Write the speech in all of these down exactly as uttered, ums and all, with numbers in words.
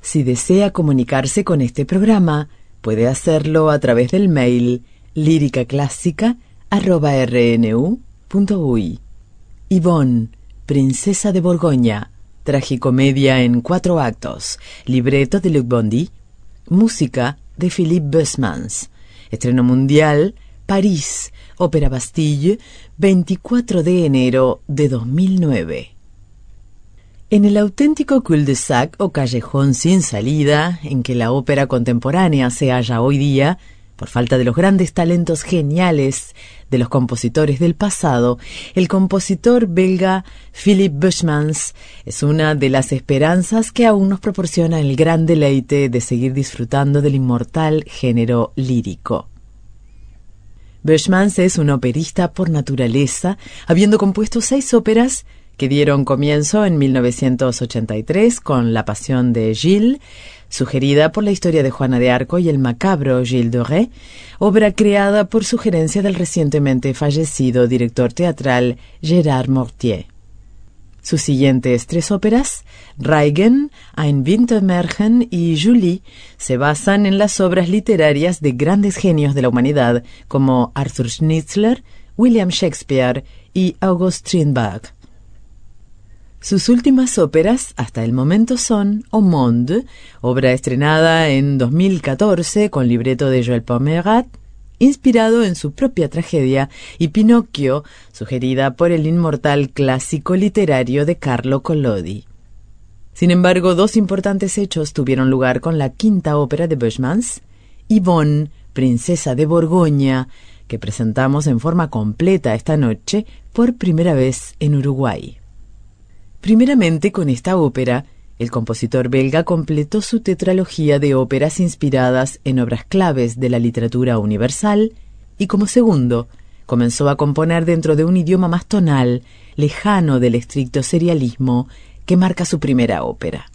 Si desea comunicarse con este programa, puede hacerlo a través del mail líricaclásica arroba r n u punto u y. Yvonne, Princesa de Borgoña, tragicomedia en cuatro actos, libreto de Luc Bondy, música de Philippe Bussmann, estreno mundial, París, Ópera Bastille, veinticuatro de enero de dos mil nueve. En el auténtico cul-de-sac o callejón sin salida en que la ópera contemporánea se halla hoy día, por falta de los grandes talentos geniales de los compositores del pasado, el compositor belga Philippe Bussmann es una de las esperanzas que aún nos proporciona el gran deleite de seguir disfrutando del inmortal género lírico. Bussmann es un operista por naturaleza, habiendo compuesto seis óperas que dieron comienzo en mil novecientos ochenta y tres con La Pasión de Gilles, sugerida por la historia de Juana de Arco y el macabro Gilles de Rais, obra creada por sugerencia del recientemente fallecido director teatral Gérard Mortier. Sus siguientes tres óperas, Reigen, Ein Wintermärchen y Julie, se basan en las obras literarias de grandes genios de la humanidad como Arthur Schnitzler, William Shakespeare y August Strindberg. Sus últimas óperas hasta el momento son Au Monde, obra estrenada en dos mil catorce con libreto de Joël Pomerat, inspirado en su propia tragedia, y Pinocchio, sugerida por el inmortal clásico literario de Carlo Collodi. Sin embargo, dos importantes hechos tuvieron lugar con la quinta ópera de Bussmann, Yvonne, Princesa de Borgoña, que presentamos en forma completa esta noche por primera vez en Uruguay. Primeramente, con esta ópera, el compositor belga completó su tetralogía de óperas inspiradas en obras claves de la literatura universal y, como segundo, comenzó a componer dentro de un idioma más tonal, lejano del estricto serialismo que marca su primera ópera.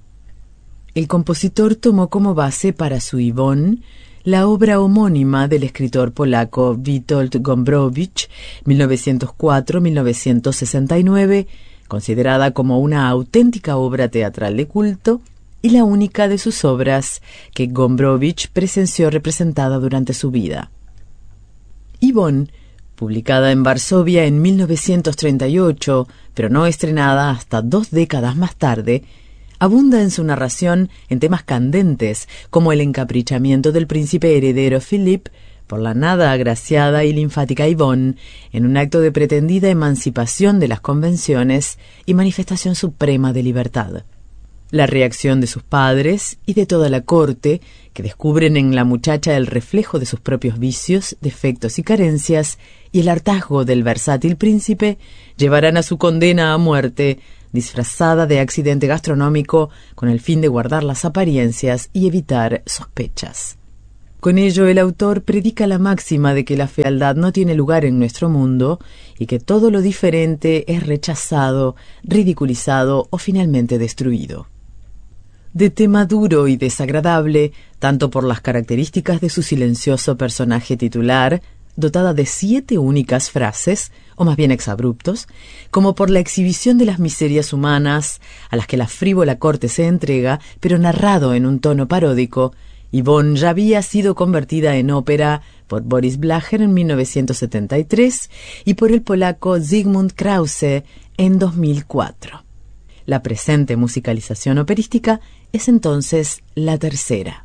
El compositor tomó como base para su Yvonne la obra homónima del escritor polaco Witold Gombrowicz, mil novecientos cuatro a mil novecientos sesenta y nueve, considerada como una auténtica obra teatral de culto y la única de sus obras que Gombrowicz presenció representada durante su vida. Yvonne, publicada en Varsovia en mil novecientos treinta y ocho, pero no estrenada hasta dos décadas más tarde, abunda en su narración en temas candentes como el encaprichamiento del príncipe heredero Philippe por la nada agraciada y linfática Yvonne, en un acto de pretendida emancipación de las convenciones y manifestación suprema de libertad. La reacción de sus padres y de toda la corte, que descubren en la muchacha el reflejo de sus propios vicios, defectos y carencias, y el hartazgo del versátil príncipe, llevarán a su condena a muerte, disfrazada de accidente gastronómico, con el fin de guardar las apariencias y evitar sospechas. Con ello, el autor predica la máxima de que la fealdad no tiene lugar en nuestro mundo y que todo lo diferente es rechazado, ridiculizado o finalmente destruido. De tema duro y desagradable, tanto por las características de su silencioso personaje titular, dotada de siete únicas frases, o más bien exabruptos, como por la exhibición de las miserias humanas a las que la frívola corte se entrega, pero narrado en un tono paródico. Yvonne ya había sido convertida en ópera por Boris Blacher en mil novecientos setenta y tres y por el polaco Zygmunt Krause en dos mil cuatro. La presente musicalización operística es entonces la tercera.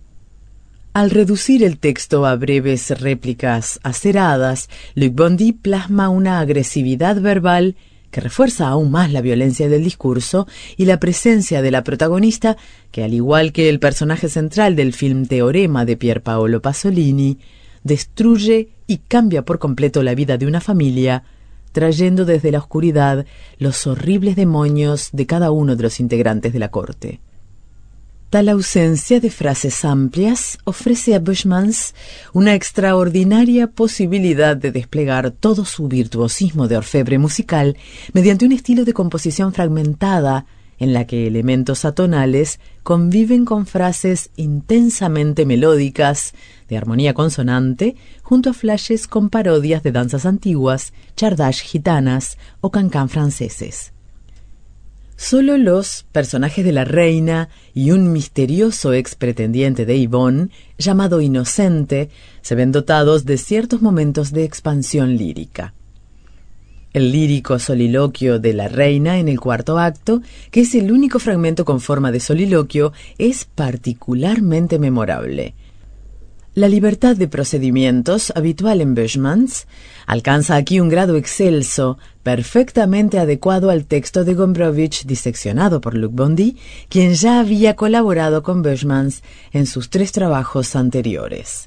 Al reducir el texto a breves réplicas aceradas, Luc Bondy plasma una agresividad verbal que refuerza aún más la violencia del discurso y la presencia de la protagonista, que al igual que el personaje central del film Teorema de Pier Paolo Pasolini, destruye y cambia por completo la vida de una familia, trayendo desde la oscuridad los horribles demonios de cada uno de los integrantes de la corte. Tal ausencia de frases amplias ofrece a Bussmann una extraordinaria posibilidad de desplegar todo su virtuosismo de orfebre musical mediante un estilo de composición fragmentada en la que elementos atonales conviven con frases intensamente melódicas de armonía consonante junto a flashes con parodias de danzas antiguas, chardash gitanas o cancán franceses. Solo los personajes de la reina y un misterioso ex pretendiente de Yvonne, llamado Inocente, se ven dotados de ciertos momentos de expansión lírica. El lírico soliloquio de la reina en el cuarto acto, que es el único fragmento con forma de soliloquio, es particularmente memorable. La libertad de procedimientos, habitual en Bushmans, alcanza aquí un grado excelso, perfectamente adecuado al texto de Gombrowicz diseccionado por Luc Bondy, quien ya había colaborado con Bushmans en sus tres trabajos anteriores.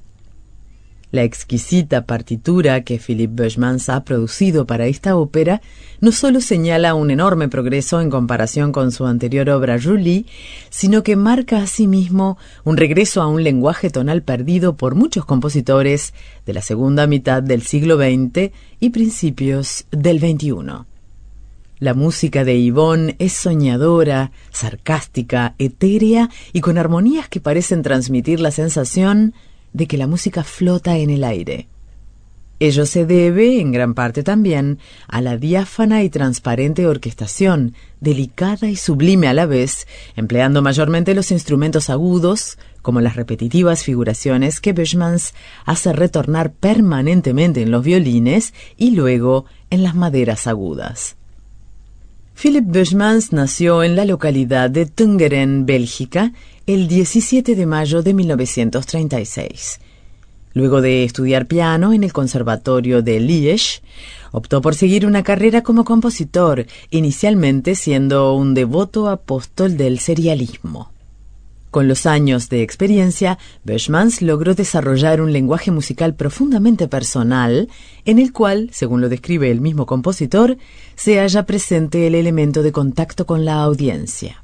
La exquisita partitura que Philippe Bushmans ha producido para esta ópera no solo señala un enorme progreso en comparación con su anterior obra Julie, sino que marca asimismo un regreso a un lenguaje tonal perdido por muchos compositores de la segunda mitad del siglo veinte y principios del veintiuno. La música de Yvonne es soñadora, sarcástica, etérea y con armonías que parecen transmitir la sensación de que la música flota en el aire. Ello se debe, en gran parte también, a la diáfana y transparente orquestación, delicada y sublime a la vez, empleando mayormente los instrumentos agudos, como las repetitivas figuraciones que Bushmans hace retornar permanentemente en los violines y luego en las maderas agudas. Philippe Bushmans nació en la localidad de Tungeren, Bélgica, el diecisiete de mayo de mil novecientos treinta y seis. Luego de estudiar piano en el Conservatorio de Liège, optó por seguir una carrera como compositor, inicialmente siendo un devoto apóstol del serialismo. Con los años de experiencia, Bushmans logró desarrollar un lenguaje musical profundamente personal, en el cual, según lo describe el mismo compositor, se halla presente el elemento de contacto con la audiencia.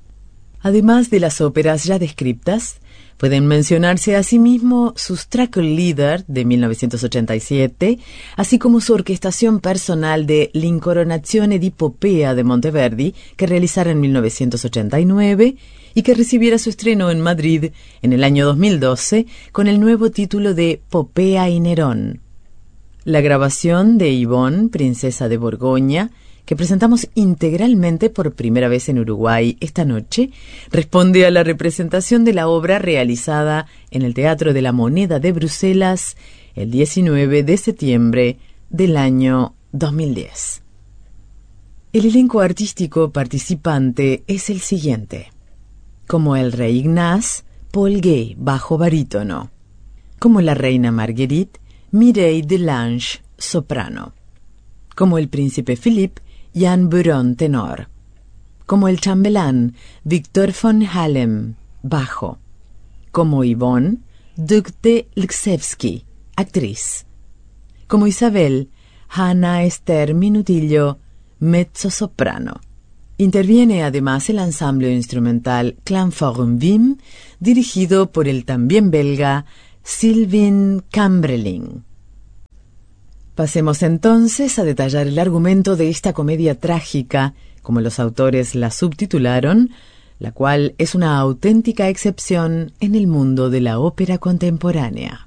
Además de las óperas ya descriptas, pueden mencionarse asimismo su Stracke-Lieder de mil novecientos ochenta y siete, así como su orquestación personal de L'Incoronazione di Poppea de Monteverdi, que realizara en mil novecientos ochenta y nueve y que recibiera su estreno en Madrid en el año dos mil doce con el nuevo título de Poppea y Nerón. La grabación de Yvonne, princesa de Borgoña, que presentamos integralmente por primera vez en Uruguay esta noche, responde a la representación de la obra realizada en el Teatro de la Moneda de Bruselas el diecinueve de septiembre del año dos mil diez. El elenco artístico participante es el siguiente. Como el rey Ignace, Paul Gay, bajo barítono. Como la reina Marguerite, Mireille Delange, soprano. Como el príncipe Philippe, Jan Buron, tenor. Como el chambelán, Victor von Halem, bajo. Como Yvonne, Dugde Lksevsky, actriz. Como Isabel, Hanna Esther Minutillo, mezzosoprano. Interviene además el ensamble instrumental Clanforum Vim, dirigido por el también belga Sylvain Cambreling. Pasemos entonces a detallar el argumento de esta comedia trágica, como los autores la subtitularon, la cual es una auténtica excepción en el mundo de la ópera contemporánea.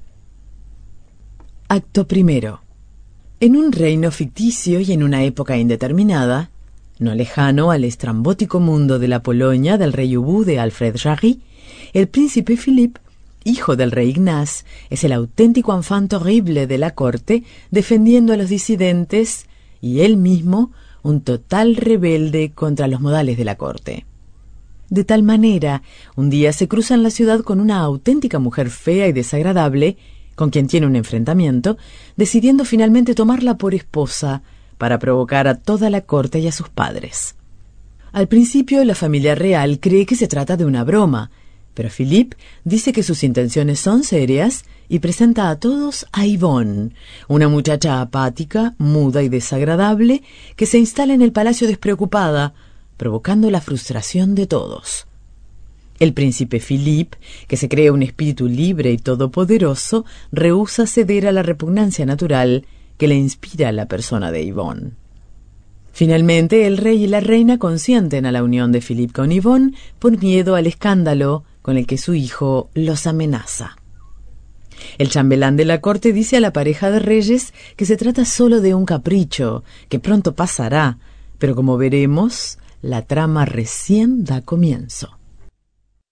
Acto primero. En un reino ficticio y en una época indeterminada, no lejano al estrambótico mundo de la Polonia del rey Ubu de Alfred Jarry, el príncipe Philippe, hijo del rey Ignace, es el auténtico enfant terrible de la corte, defendiendo a los disidentes y él mismo un total rebelde contra los modales de la corte. De tal manera, un día se cruza en la ciudad con una auténtica mujer fea y desagradable, con quien tiene un enfrentamiento, decidiendo finalmente tomarla por esposa para provocar a toda la corte y a sus padres. Al principio, la familia real cree que se trata de una broma, pero Philippe dice que sus intenciones son serias y presenta a todos a Yvonne, una muchacha apática, muda y desagradable que se instala en el palacio despreocupada, provocando la frustración de todos. El príncipe Philippe, que se cree un espíritu libre y todopoderoso, rehúsa ceder a la repugnancia natural que le inspira la persona de Yvonne. Finalmente, el rey y la reina consienten a la unión de Philippe con Yvonne por miedo al escándalo con el que su hijo los amenaza. El chambelán de la corte dice a la pareja de reyes que se trata solo de un capricho, que pronto pasará, pero como veremos, La trama recién da comienzo.